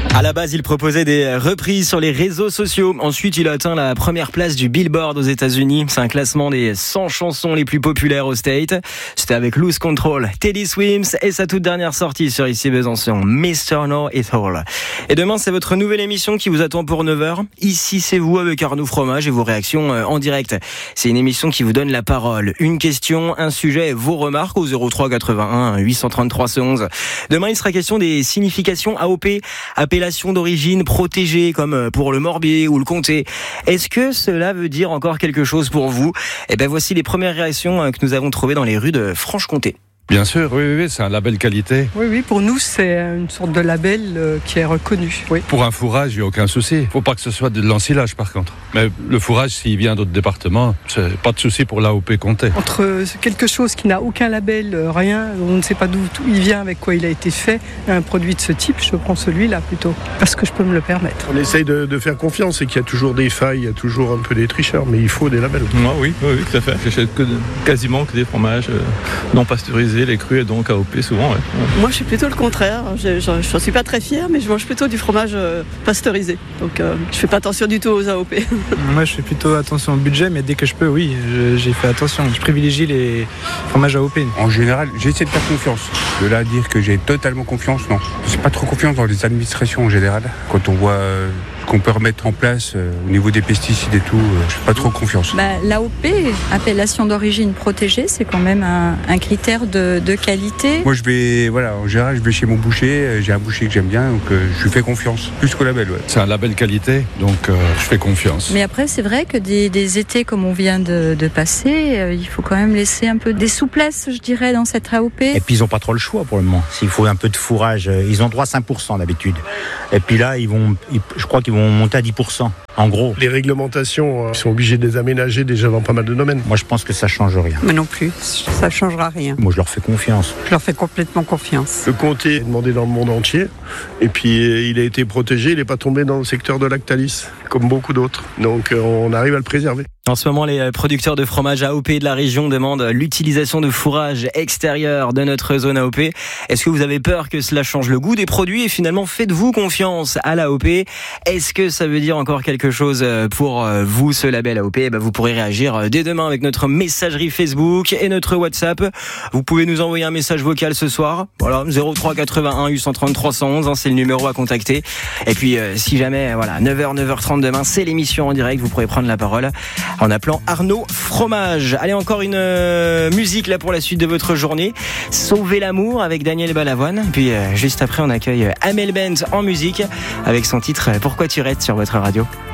À la base, il proposait des reprises sur les réseaux sociaux. Ensuite, il a atteint la première place du Billboard aux États-Unis. C'est un classement des 100 chansons les plus populaires au State. C'était avec Lose Control, Teddy Swims et sa toute dernière sortie sur ici Besançon, Mr. Know It All. Et demain, c'est votre nouvelle émission qui vous attend pour 9h. Ici, c'est vous avec Arnaud Fromage et vos réactions en direct. C'est une émission qui vous donne la parole. Une question, un sujet, vos remarques au 03 81 833 11. Demain, il sera question des significations AOP, appellation d'origine protégée, comme pour le Morbier ou le Comté. Est-ce que cela veut dire encore quelque chose pour vous ? Eh bien, voici les premières réactions que nous avons trouvées dans les rues de Franche-Comté. Bien sûr, oui, c'est un label qualité. Oui, pour nous, c'est une sorte de label qui est reconnu. Oui. Pour un fourrage, il n'y a aucun souci. Il ne faut pas que ce soit de l'ensilage, par contre. Mais le fourrage, s'il vient d'autres départements, c'est pas de souci pour l'AOP Comté. Entre quelque chose qui n'a aucun label, rien, on ne sait pas d'où il vient, avec quoi il a été fait, un produit de ce type, je prends celui-là plutôt, parce que je peux me le permettre. On essaye de faire confiance et qu'il y a toujours des failles, il y a toujours un peu des tricheurs, mais il faut des labels. Oui, tout à fait. J'achète quasiment que des fromages non pasteurisés, les crus et donc AOP souvent. Ouais. Moi je suis plutôt le contraire, je n'en suis pas très fière, mais je mange plutôt du fromage pasteurisé, donc je fais pas attention du tout aux AOP. Moi je fais plutôt attention au budget, mais dès que je peux, oui, j'ai fait attention, je privilégie les fromages AOP. En général, j'essaie de faire confiance. De là à dire que j'ai totalement confiance, non. Je n'ai pas trop confiance dans les administrations en général, quand on voit qu'on peut remettre en place au niveau des pesticides et tout, je n'ai pas trop confiance. L'AOP, appellation d'origine protégée, c'est quand même un critère de qualité. Moi en général je vais chez mon boucher, j'ai un boucher que j'aime bien, donc je lui fais confiance, plus qu'au label. Ouais. C'est un label qualité, donc je fais confiance. Mais après c'est vrai que des étés comme on vient de passer, il faut quand même laisser un peu des souplesses, je dirais, dans cette AOP. Et puis ils n'ont pas trop le choix pour le moment. S'il faut un peu de fourrage, ils ont droit à 5% d'habitude. Et puis là, je crois qu'ils vont monter à 10%, en gros. Les réglementations, ils sont obligés de les aménager déjà dans pas mal de domaines. Moi, je pense que ça ne change rien. Mais non plus, ça ne changera rien. Moi, je leur fais confiance. Je leur fais complètement confiance. Le Comté est demandé dans le monde entier, et puis il a été protégé, il n'est pas tombé dans le secteur de Lactalis, comme beaucoup d'autres. Donc on arrive à le préserver. En ce moment, les producteurs de fromage AOP de la région demandent l'utilisation de fourrage extérieur de notre zone AOP. Est-ce que vous avez peur que cela change le goût des produits et finalement faites-vous confiance à l'AOP ? Est-ce que ça veut dire encore quelque chose pour vous, ce label AOP ? Vous pourrez réagir dès demain avec notre messagerie Facebook et notre WhatsApp. Vous pouvez nous envoyer un message vocal ce soir. Voilà, 03 81 833 111, c'est le numéro à contacter. Et puis, si jamais, 9h, 9h30 demain, c'est l'émission en direct. Vous pourrez prendre la parole en appelant Arnaud Fromage. Allez, encore une musique là pour la suite de votre journée. Sauvez l'amour avec Daniel Balavoine. Puis juste après, on accueille Amel Bent en musique avec son titre Pourquoi tu restes sur votre radio.